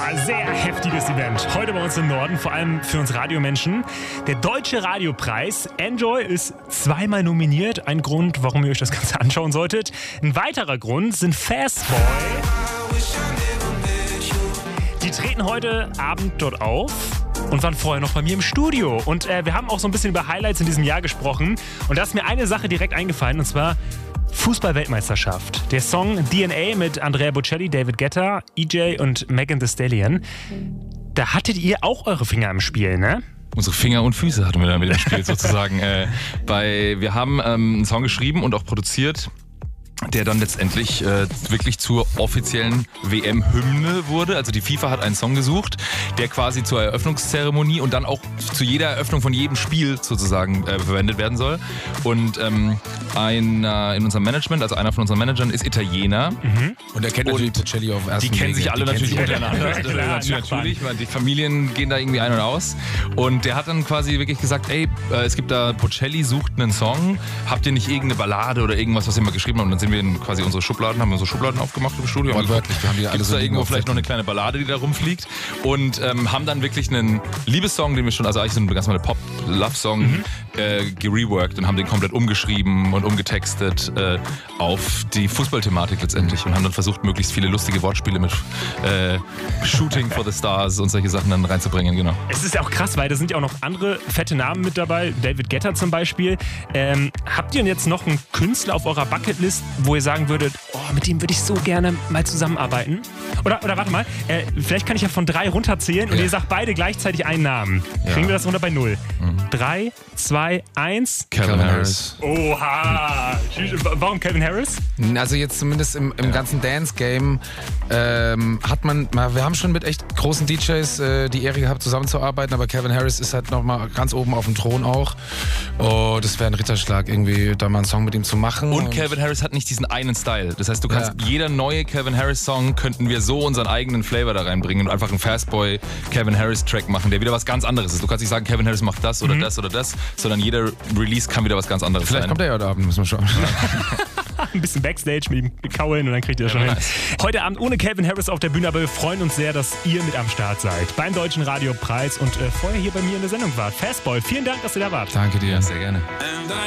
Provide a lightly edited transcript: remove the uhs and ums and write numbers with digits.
sehr heftiges Event. Heute bei uns im Norden, vor allem für uns Radiomenschen. Der Deutsche Radiopreis. Enjoy ist zweimal nominiert. Ein Grund, warum ihr euch das Ganze anschauen solltet. Ein weiterer Grund sind Fastboy. Die treten heute Abend dort auf und waren vorher noch bei mir im Studio. Und wir haben auch so ein bisschen über Highlights in diesem Jahr gesprochen. Und da ist mir eine Sache direkt eingefallen, und zwar Fußball-Weltmeisterschaft. Der Song DNA mit Andrea Bocelli, David Guetta, EJ und Megan Thee Stallion. Da hattet ihr auch eure Finger im Spiel, ne? Unsere Finger und Füße hatten wir da mit dem Spiel sozusagen. Wir haben einen Song geschrieben und auch produziert, der dann letztendlich wirklich zur offiziellen WM-Hymne wurde. Also die FIFA hat einen Song gesucht, der quasi zur Eröffnungszeremonie und dann auch zu jeder Eröffnung von jedem Spiel sozusagen verwendet werden soll. Und einer in unserem Management, also einer von unseren Managern, ist Italiener. Mhm. Und er kennt natürlich Bocelli auf ersten Die kennen sich alle natürlich untereinander. Klar, natürlich, weil die Familien gehen da irgendwie ein und aus. Und der hat dann quasi wirklich gesagt, ey, es gibt da, Bocelli sucht einen Song, habt ihr nicht irgendeine Ballade oder irgendwas, was ihr mal geschrieben habt? Und dann sind wir in quasi unsere Schubladen, haben wir unsere Schubladen aufgemacht im Studio. Und wirklich, wir haben die alle gibt's so da irgendwo vielleicht noch eine kleine Ballade, die da rumfliegt. Und haben dann wirklich einen Liebessong, den wir schon, also eigentlich so ein ganz normaler Pop-Love-Song, gereworked und haben den komplett umgeschrieben und umgetextet auf die Fußballthematik letztendlich und haben dann versucht, möglichst viele lustige Wortspiele mit Shooting for the Stars und solche Sachen dann reinzubringen, genau. Es ist ja auch krass, weil da sind ja auch noch andere fette Namen mit dabei. David Guetta zum Beispiel. Habt ihr denn jetzt noch einen Künstler auf eurer Bucketlist, wo ihr sagen würdet, oh, mit dem würde ich so gerne mal zusammenarbeiten? Oder warte mal, vielleicht kann ich ja von 3 runterzählen und ihr sagt beide gleichzeitig einen Namen. Kriegen wir das runter bei 0? 3, 2, 1. Calvin Harris. Oha! Warum Calvin Harris? Also jetzt zumindest im ganzen Dance-Game hat man, wir haben schon mit echt großen DJs die Ehre gehabt, zusammenzuarbeiten, aber Calvin Harris ist halt nochmal ganz oben auf dem Thron auch. Oh, das wäre ein Ritterschlag, irgendwie da mal einen Song mit ihm zu machen. Und Calvin Harris hat nicht diesen einen Style. Das heißt, du kannst jeder neue Calvin Harris Song könnten wir so unseren eigenen Flavor da reinbringen und einfach einen Fastboy Calvin Harris Track machen, der wieder was ganz anderes ist. Du kannst nicht sagen, Calvin Harris macht das oder das oder das, sondern jeder Release kann wieder was ganz anderes Vielleicht sein. kommt er ja heute Abend, müssen wir schauen. Ein bisschen Backstage mit ihm kaulen und dann kriegt ihr das schon hin. Nice. Heute Abend ohne Calvin Harris auf der Bühne, aber wir freuen uns sehr, dass ihr mit am Start seid. Beim Deutschen Radiopreis und vorher hier bei mir in der Sendung wart. Fastboy, vielen Dank, dass ihr da wart. Danke dir. Ja, sehr gerne.